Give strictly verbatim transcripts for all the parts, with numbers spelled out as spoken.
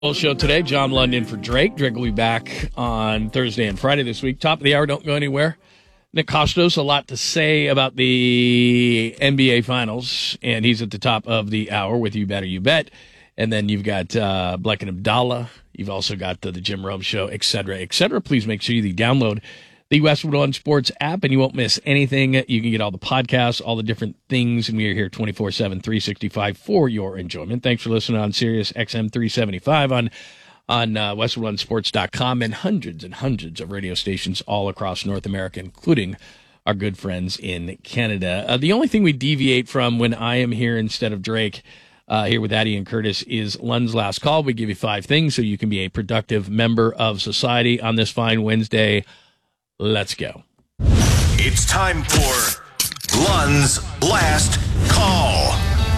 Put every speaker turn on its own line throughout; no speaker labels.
Full show today. John London for Drake. Drake will be back on Thursday and Friday this week. Top of the hour, don't go anywhere. Nick Kostos, a lot to say about the N B A Finals, and he's at the top of the hour with You Better You Bet. And then you've got uh, Black and Abdallah. You've also got the, the Jim Rome Show, et cetera, et cetera. Please make sure you download the Westwood One Sports app, and you won't miss anything. You can get all the podcasts, all the different things, and we are here twenty-four seven, three sixty-five for your enjoyment. Thanks for listening on Sirius X M three seventy-five on on uh, Westwood One Sports dot com and hundreds and hundreds of radio stations all across North America, including our good friends in Canada. Uh, the only thing we deviate from when I am here instead of Drake, uh, here with Addie and Curtis, is Lund's Last Call. We give you five things so you can be a productive member of society on this fine Wednesday. Let's go.
It's time for Lund's Last Call.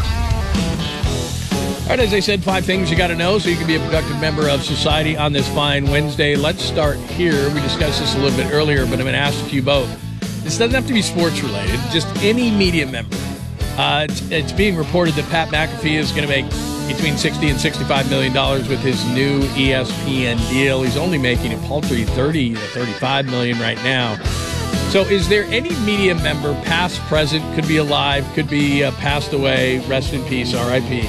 All right, as I said, five things you got to know so you can be a productive member of society on this fine Wednesday. Let's start here. We discussed this a little bit earlier, but I'm going to ask you both. This doesn't have to be sports related, just any media member. Uh, it's, it's being reported that Pat McAfee is going to make between sixty and sixty-five million dollars with his new E S P N deal. He's only making a paltry thirty to thirty-five million dollars right now. So is there any media member, past, present, could be alive, could be uh, passed away, rest in peace, R I P,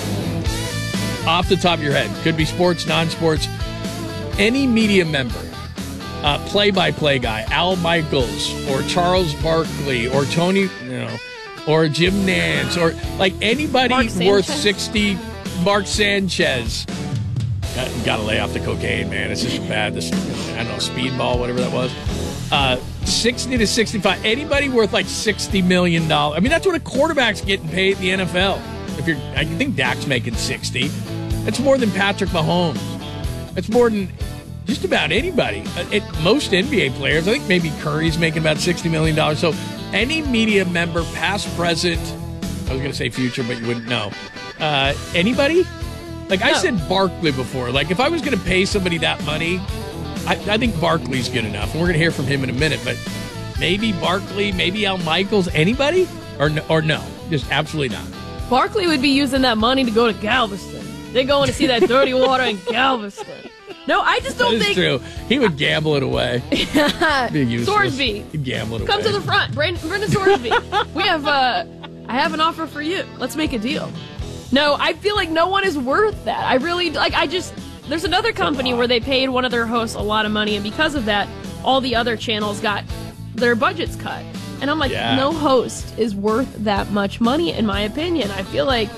off the top of your head, could be sports, non-sports, any media member, uh, play-by-play guy, Al Michaels or Charles Barkley or Tony, you know, or Jim Nance, or like anybody worth sixty, Mark Sanchez. Got, got to lay off the cocaine, man. It's just bad. This, I don't know, speedball, whatever that was. Uh, sixty to sixty-five. Anybody worth like sixty million dollars. I mean, that's what a quarterback's getting paid in the N F L. If you're, I think Dak's making sixty. That's more than Patrick Mahomes. That's more than just about anybody. Uh, it, most N B A players, I think maybe Curry's making about sixty million dollars. So any media member, past, present, I was going to say future, but you wouldn't know. Uh, anybody? Like no. I said Barkley before. Like if I was going to pay somebody that money, I, I think Barkley's good enough. And we're going to hear from him in a minute. But maybe Barkley, maybe Al Michaels. Anybody? Or no, or no? Just absolutely not.
Barkley would be using that money to go to Galveston. They're going to see that dirty water in Galveston. No, I just don't
that is
think...
true. He would gamble it away.
Sorsby.
He'd gamble it
Come
away.
to the front. Brandon, Brendan Sorsby. we have, uh, I have an offer for you. Let's make a deal. No, I feel like no one is worth that. I really, like, I just... There's another company where they paid one of their hosts a lot of money, and because of that, all the other channels got their budgets cut. And I'm like, yeah. No host is worth that much money, in my opinion. I feel like...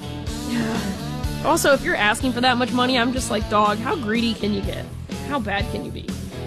Also, if you're asking for that much money, I'm just like, dog, how greedy can you get? How bad can you be?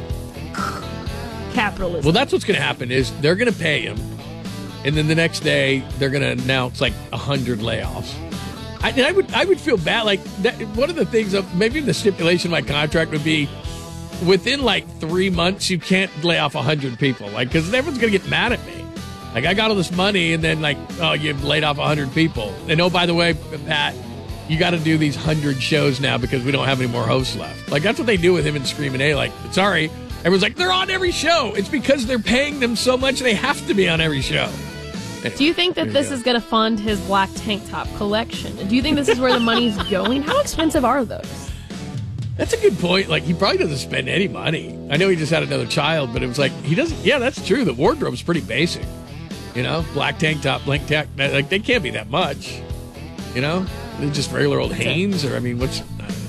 Capitalism.
Well, that's what's going to happen is they're going to pay him, and then the next day they're going to announce like a hundred layoffs. I, and I would I would feel bad. Like that, one of the things, of, maybe the stipulation of my contract would be within like three months you can't lay off a hundred people, like because everyone's going to get mad at me. Like I got all this money, and then like oh you've laid off a hundred people, and oh by the way, Pat, you got to do these hundred shows now because we don't have any more hosts left. Like, that's what they do with him and Screaming A. Like, sorry. Everyone's like, they're on every show. It's because they're paying them so much they have to be on every show. Anyway,
do you think that this go. is going to fund his black tank top collection? Do you think this is where the money's going? How expensive are those?
That's a good point. Like, he probably doesn't spend any money. I know he just had another child, but it was like, he doesn't. Yeah, that's true. The wardrobe's pretty basic. You know, black tank top, blank tank. Like, they can't be that much. You know? They're just regular old Hanes, or I mean, what's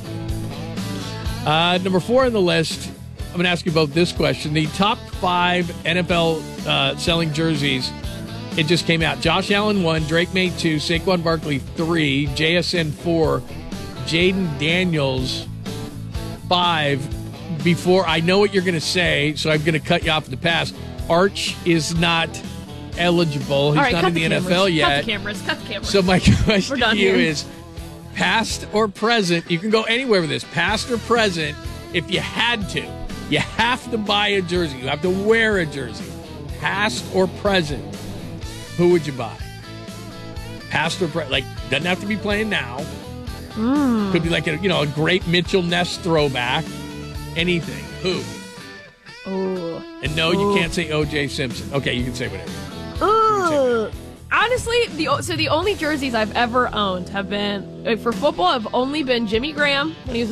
uh, number four on the list? I'm going to ask you both this question: the top five N F L uh, selling jerseys. It just came out. Josh Allen one, Drake made two, Saquon Barkley three, J S N four, Jaden Daniels five. Before I know what you're going to say, so I'm going to cut you off at the pass. Arch is not eligible. He's
right,
not in the, the N F L yet.
Cut the cameras. Cut the cameras.
So my question to you
here.
is, past or present, you can go anywhere with this, past or present, if you had to. You have to buy a jersey. You have to wear a jersey. Past or present, who would you buy? Past or present. Like, doesn't have to be playing now.
Mm.
Could be like a, you know, a great Mitchell Ness throwback. Anything. Who?
Oh.
And no,
Ooh.
you can't say O J Simpson. Okay, you can say whatever.
Ooh. honestly, the so the only jerseys I've ever owned have been, uh, for football, have only been Jimmy Graham when he was